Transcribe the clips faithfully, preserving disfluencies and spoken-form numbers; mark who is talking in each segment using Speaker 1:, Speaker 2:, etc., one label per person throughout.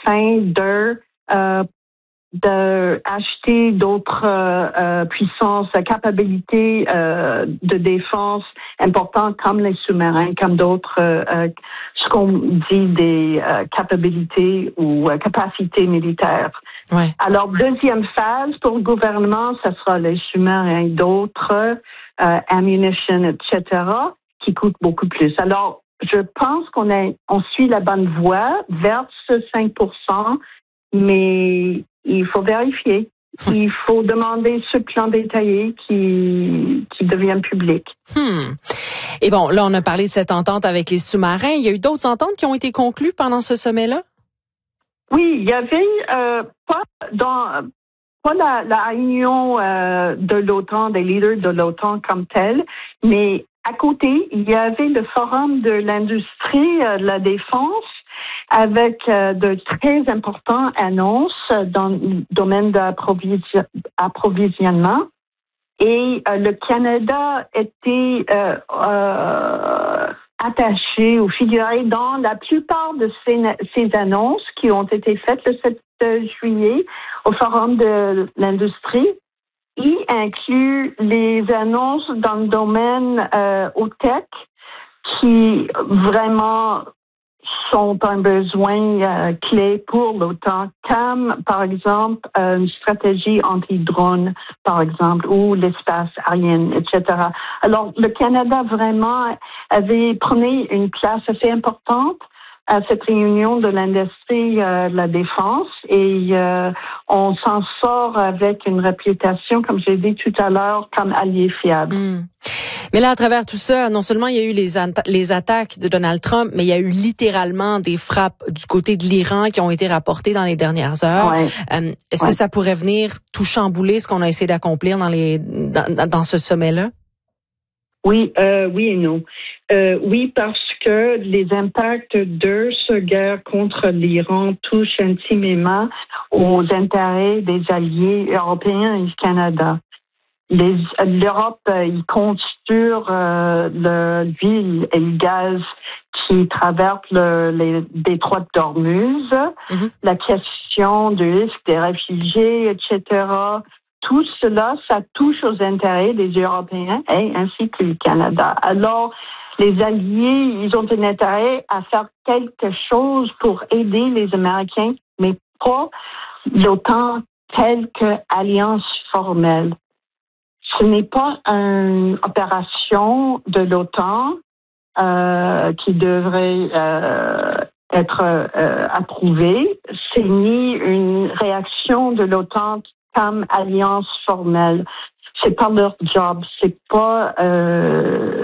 Speaker 1: train de euh, d'acheter d'autres euh, euh, puissances, capacités euh, de défense importantes comme les sous-marins, comme d'autres, euh, euh, ce qu'on dit des euh, capacités ou euh, capacités militaires.
Speaker 2: Ouais.
Speaker 1: Alors, deuxième phase pour le gouvernement, ce sera les sous-marins, d'autres, euh, ammunition, et cetera, qui coûtent beaucoup plus. Alors, je pense qu'on a, on suit la bonne voie vers ce cinq pour cent, mais il faut vérifier. Il faut demander ce plan détaillé qui, qui devient public.
Speaker 2: Hmm. Et bon, là, on a parlé de cette entente avec les sous-marins. Il y a eu d'autres ententes qui ont été conclues pendant ce sommet-là?
Speaker 1: Oui, il y avait euh, pas dans pas la, la réunion euh, de l'OTAN, des leaders de l'OTAN comme tel, mais à côté, il y avait le forum de l'industrie euh, de la défense avec euh, de très importantes annonces dans le domaine d'approvisionnement. Et euh, le Canada était euh, euh, attaché ou figuré dans la plupart de ces, ces annonces qui ont été faites le sept juillet au Forum de l'industrie. Il inclut les annonces dans le domaine euh, au tech qui vraiment sont un besoin euh, clé pour l'OTAN, comme par exemple euh, une stratégie anti-drone, par exemple, ou l'espace aérien, et cetera. Alors, le Canada vraiment avait pris une place assez importante à cette réunion de l'industrie euh, de la défense et euh, on s'en sort avec une réputation, comme j'ai dit tout à l'heure, comme allié fiable.
Speaker 2: Mm. Mais là, à travers tout ça, non seulement il y a eu les, atta- les attaques de Donald Trump, mais il y a eu littéralement des frappes du côté de l'Iran qui ont été rapportées dans les dernières heures.
Speaker 1: Ouais.
Speaker 2: Euh, est-ce
Speaker 1: ouais.
Speaker 2: que ça pourrait venir tout chambouler ce qu'on a essayé d'accomplir dans les dans, dans ce sommet-là?
Speaker 1: Oui, euh, oui et non. Euh, oui, parce que les impacts de cette guerre contre l'Iran touchent intimement aux intérêts des alliés européens et du Canada. Les, L'Europe, il compte sur euh, l'huile et le gaz qui traversent le, les détroits d'Ormuz, mm-hmm. la question du risque des réfugiés, et cetera. Tout cela, ça touche aux intérêts des Européens et ainsi que du Canada. Alors, les alliés, ils ont un intérêt à faire quelque chose pour aider les Américains, mais pas l'OTAN telle qu'alliance formelle. Ce n'est pas une opération de l'OTAN euh, qui devrait euh, être euh, approuvée. C'est ni une réaction de l'OTAN comme alliance formelle. C'est pas leur job. C'est pas euh...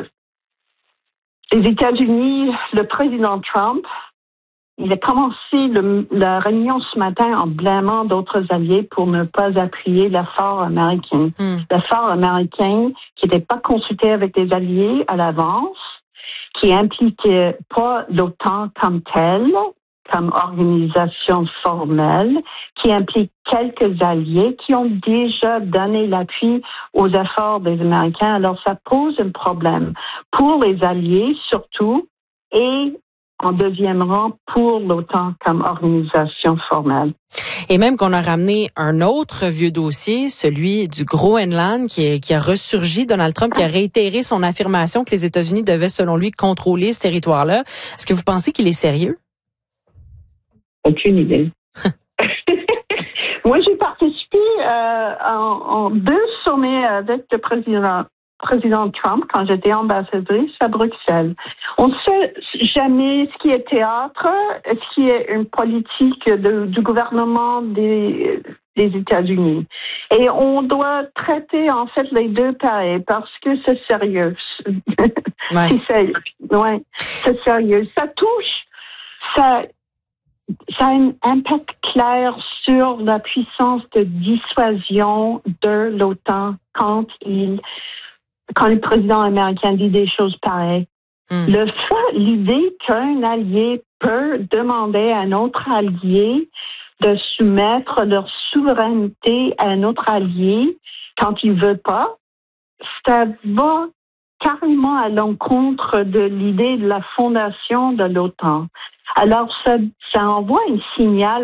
Speaker 1: les États-Unis. Le président Trump, il a commencé le, la réunion ce matin en blâmant d'autres alliés pour ne pas appuyer l'effort américain. Mm. L'effort américain qui n'était pas consulté avec des alliés à l'avance, qui impliquait pas l'OTAN comme telle, comme organisation formelle, qui implique quelques alliés qui ont déjà donné l'appui aux efforts des Américains. Alors, ça pose un problème pour les alliés surtout et en deuxième rang pour l'OTAN comme organisation formelle.
Speaker 2: Et même qu'on a ramené un autre vieux dossier, celui du Groenland, qui, est, qui a ressurgi. Donald Trump qui a réitéré son affirmation que les États-Unis devaient, selon lui, contrôler ce territoire-là. Est-ce que vous pensez qu'il est sérieux?
Speaker 1: Aucune idée. Moi, j'ai participé euh, en, en deux sommets avec le président président Trump quand j'étais ambassadrice à Bruxelles. On ne sait jamais ce qui est théâtre, ce qui est une politique de, du gouvernement des, des États-Unis. Et on doit traiter en fait les deux pareils parce que c'est sérieux.
Speaker 2: Ouais.
Speaker 1: c'est sérieux. Ouais, c'est sérieux. Ça touche, ça, ça a un impact clair sur la puissance de dissuasion de l'OTAN quand il quand le président américain dit des choses pareilles. Mm. Le fait, l'idée qu'un allié peut demander à un autre allié de soumettre leur souveraineté à un autre allié quand il veut pas, ça va carrément à l'encontre de l'idée de la fondation de l'OTAN. Alors, ça, ça envoie un signal